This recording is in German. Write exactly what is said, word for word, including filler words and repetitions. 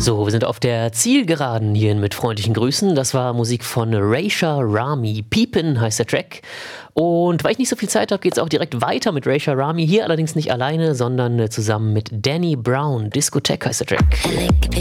So, wir sind auf der Zielgeraden hierhin mit freundlichen Grüßen. Das war Musik von Raysha Rami. Piepen heißt der Track. Und weil ich nicht so viel Zeit habe, geht es auch direkt weiter mit Raysha Rami. Hier allerdings nicht alleine, sondern zusammen mit Danny Brown. Discotheque heißt der Track.